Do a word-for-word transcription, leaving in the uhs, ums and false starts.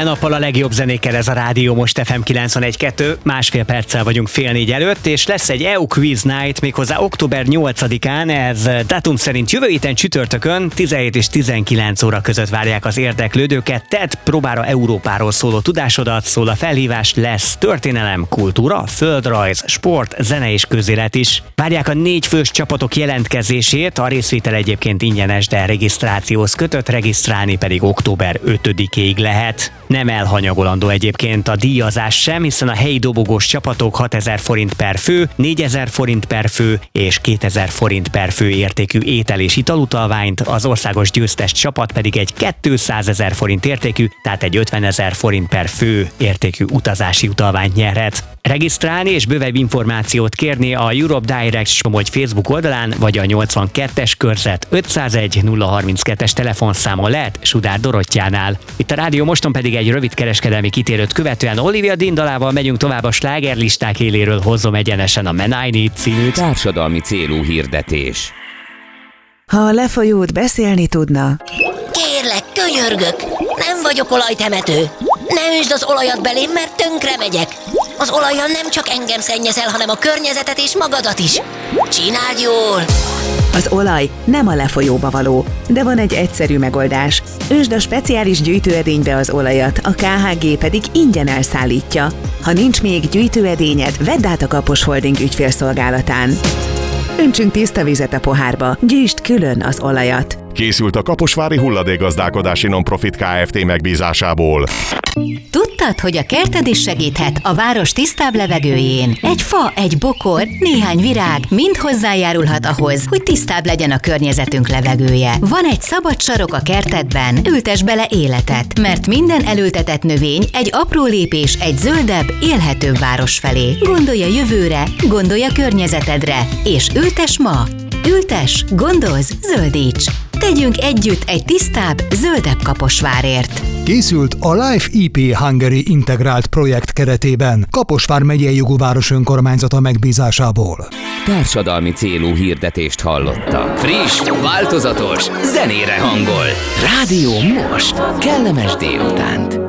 nappal a legjobb zenékkel, ez a Rádió Most ef em kilencvenegy kettő, másfél perccel vagyunk fél négy előtt, és lesz egy é u Quiz Night méghozzá október nyolcadikán, ez dátum szerint jövő héten csütörtökön tizenhét és tizenkilenc óra között várják az érdeklődőket. Tedd próbára Európáról szóló tudásodat, szól a felhívás, lesz történelem, kultúra, földrajz, sport, zene és közélet is. Várják a négy fős csapatok jelentkezését, a részvétel egyébként ingyenes, de regisztrációhoz kötött, regisztrálni pedig október ötödikéig lehet. Nem elhanyagolandó egyébként a díjazás sem, hiszen a helyi dobogós csapatok hatezer forint per fő, négyezer forint per fő és kétezer forint per fő értékű étel és italutalványt, az országos győztes csapat pedig egy kétszázezer forint értékű, tehát egy ötvenezer forint per fő értékű utazási utalványt nyerhet. Regisztrálni és bővebb információt kérni a Europe Direct Somogy Facebook oldalán, vagy a nyolcvankettes körzet ötszázegy nulla harminckettes telefonszámon lehet Sudár Dorottyánál. Itt a Rádió Moston pedig egy rövid kereskedelmi kitérőt követően Olivia Dean dalával megyünk tovább, a slágerlisták éléről hozom egyenesen a Man I Need címűt. Társadalmi célú hirdetés. Ha a lefolyót beszélni tudna... Kérlek, könyörgök, nem vagyok olajtemető. Ne üsd az olajat belém, mert tönkre megyek. Az olajjal nem csak engem szennyezel, hanem a környezetet és magadat is. Csináld jól! Az olaj nem a lefolyóba való, de van egy egyszerű megoldás. Ösd a speciális gyűjtőedénybe az olajat, a ká há gé pedig ingyen elszállítja. Ha nincs még gyűjtőedényed, vedd át a Kapos Holding ügyfélszolgálatán. Öntsünk tiszta vizet a pohárba, gyűjtsd külön az olajat. Készült a Kaposvári Hulladékgazdálkodási Nonprofit Kft. Megbízásából. Tudtad, hogy a kerted is segíthet a város tisztább levegőjén? Egy fa, egy bokor, néhány virág mind hozzájárulhat ahhoz, hogy tisztább legyen a környezetünk levegője. Van egy szabad sarok a kertedben, ültess bele életet, mert minden elültetett növény egy apró lépés egy zöldebb, élhetőbb város felé. Gondolj a jövőre, gondolj a környezetedre, és ültess ma! Ültess, gondozz, zöldíts! Tegyünk együtt egy tisztább, zöldebb Kaposvárért. Készült a Life í pé Hungary integrált projekt keretében, Kaposvár megyei jogú város önkormányzata megbízásából. Társadalmi célú hirdetést hallottak. Friss, változatos, zenére hangol. Rádió Most. Kellemes délutánt.